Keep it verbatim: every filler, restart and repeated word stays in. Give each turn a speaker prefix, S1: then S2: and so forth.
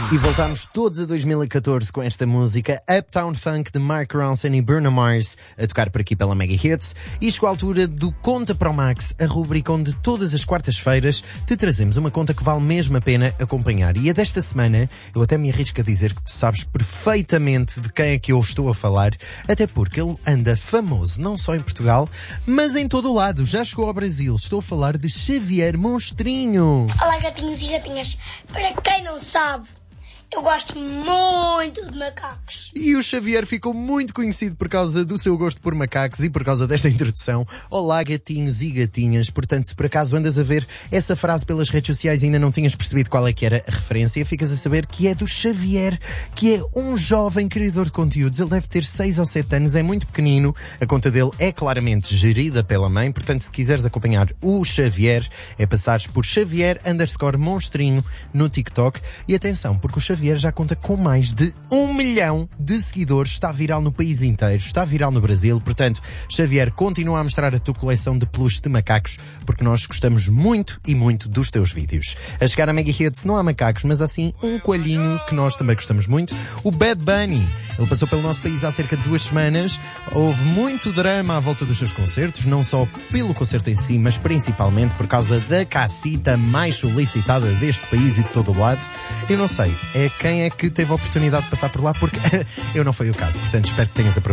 S1: E voltámos todos a dois mil e catorze com esta música Uptown Funk de Mark Ronson e Bruno Mars a tocar por aqui pela Mega Hits. E chegou a altura do Conta Pro Max, a rubrica onde todas as quartas-feiras te trazemos uma conta que vale mesmo a pena acompanhar. E a desta semana eu até me arrisco a dizer que tu sabes perfeitamente de quem é que eu estou a falar, até porque ele anda famoso não só em Portugal, mas em todo o lado. Já chegou ao Brasil. Estou a falar de Xavier Monstrinho.
S2: Olá, gatinhos e gatinhas. Para quem não sabe, eu gosto muito de macacos.
S1: E o Xavier ficou muito conhecido por causa do seu gosto por macacos e por causa desta introdução. Olá, gatinhos e gatinhas. Portanto, se por acaso andas a ver essa frase pelas redes sociais e ainda não tinhas percebido qual é que era a referência, ficas a saber que é do Xavier, que é um jovem criador de conteúdos. Ele deve ter seis ou sete anos, é muito pequenino. A conta dele é claramente gerida pela mãe. Portanto, se quiseres acompanhar o Xavier, é passares por Xavier underscore monstrinho no TikTok. E atenção, porque o Xavier já conta com mais de um milhão de seguidores, está viral no país inteiro, está viral no Brasil. Portanto, Xavier, continua a mostrar a tua coleção de peluches de macacos, porque nós gostamos muito e muito dos teus vídeos. A chegar a Mega Hits não há macacos, mas assim um coelhinho que nós também gostamos muito, o Bad Bunny. Ele passou pelo nosso país há cerca de duas semanas, houve muito drama à volta dos seus concertos, não só pelo concerto em si, mas principalmente por causa da casita mais solicitada deste país e de todo o lado. Eu não sei, é quem é que teve a oportunidade de passar por lá, porque eu não foi o caso. Portanto, espero que tenhas aproveitado.